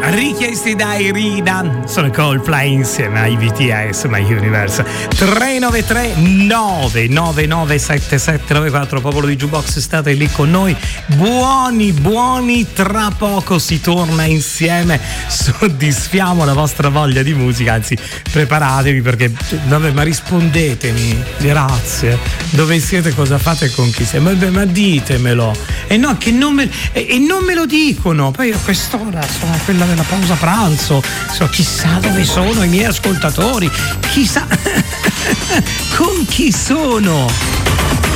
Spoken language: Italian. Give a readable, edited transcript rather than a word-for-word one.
richiesti da Irina, sono Coldplay insieme ai BTS My Universe. 393 999 7794, popolo di Jukebox, state lì con noi, buoni, tra poco si torna insieme, soddisfiamo la vostra voglia di musica, anzi preparatevi perché vabbè, ma rispondetemi, grazie, dove siete, cosa fate, con chi siete, ma ditemelo, e no, che non me lo dicono, poi a quest'ora sono quella della pausa pranzo, chissà dove sono i miei ascoltatori, chissà con chi sono.